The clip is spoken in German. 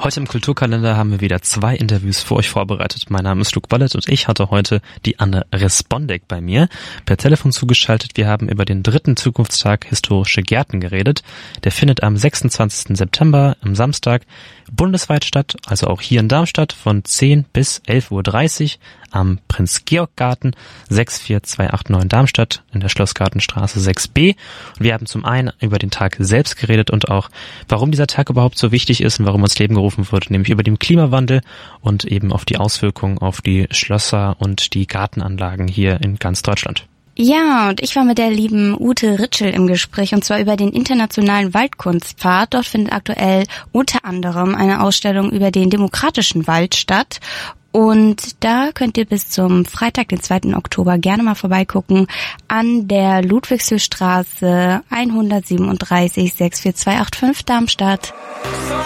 Heute im Kulturkalender haben wir wieder 2 Interviews für euch vorbereitet. Mein Name ist Luke Bollett und ich hatte heute die Anne Respondek bei mir per Telefon zugeschaltet. Wir haben über den 3. Zukunftstag Historische Gärten geredet. Der findet am 26. September, am Samstag, bundesweit statt, also auch hier in Darmstadt von 10 bis 11.30 Uhr am Prinz-Georg-Garten 64289 Darmstadt in der Schlossgartenstraße 6b. Und wir haben zum einen über den Tag selbst geredet und auch, warum dieser Tag überhaupt so wichtig ist und warum uns Leben gerufen wird, nämlich über den Klimawandel und eben auf die Auswirkungen auf die Schlösser und die Gartenanlagen hier in ganz Deutschland. Ja, und ich war mit der lieben Ute Ritschel im Gespräch, und zwar über den Internationalen Waldkunstpfad. Dort findet aktuell unter anderem eine Ausstellung über den demokratischen Wald statt. Und da könnt ihr bis zum Freitag, den 2. Oktober, gerne mal vorbeigucken an der Ludwigshöchstraße 137 64285 Darmstadt.